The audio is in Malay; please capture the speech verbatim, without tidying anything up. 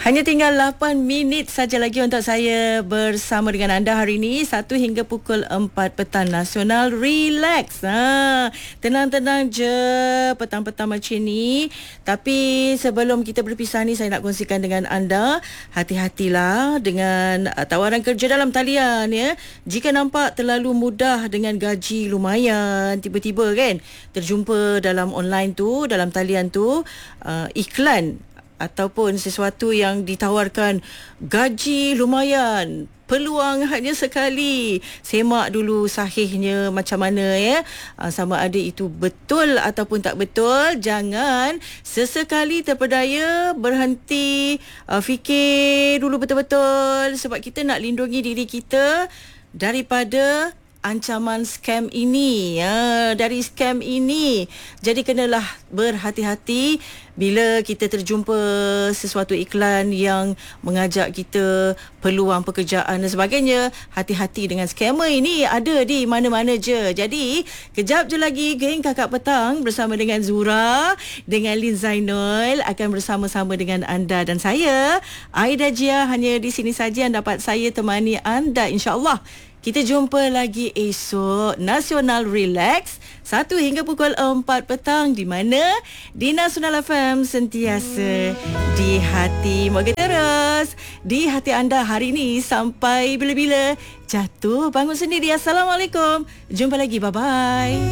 Hanya tinggal lapan minit saja lagi untuk saya bersama dengan anda hari ini. Satu hingga pukul empat petang. Nasional Relax. Ha, tenang-tenang je petang-petang macam ni. Tapi sebelum kita berpisah ni, saya nak kongsikan dengan anda, hati-hatilah dengan uh, tawaran kerja dalam talian ya. Jika nampak terlalu mudah dengan gaji lumayan, tiba-tiba kan terjumpa dalam online tu, dalam talian tu uh, iklan ataupun sesuatu yang ditawarkan gaji lumayan, peluang hanya sekali. Semak dulu sahihnya macam mana ya. Aa, sama ada itu betul ataupun tak betul. Jangan sesekali terpedaya, berhenti, aa, fikir dulu betul-betul, sebab kita nak lindungi diri kita daripada ancaman scam ini ya, dari scam ini. Jadi kenalah berhati-hati bila kita terjumpa sesuatu iklan yang mengajak kita peluang pekerjaan dan sebagainya. Hati-hati dengan scammer ini, ada di mana-mana je. Jadi kejap je lagi geng Kakak Petang bersama dengan Zura, dengan Lin Zainul akan bersama-sama dengan anda dan saya Aida Jia. Hanya di sini saja yang dapat saya temani anda, insya-Allah. Kita jumpa lagi esok. Nasional Relax satu hingga pukul empat petang. Di mana? Di Nasional F M, sentiasa di hati. Moga terus di hati anda hari ini sampai bila-bila. Jatuh bangun sendiri. Assalamualaikum. Jumpa lagi. Bye-bye.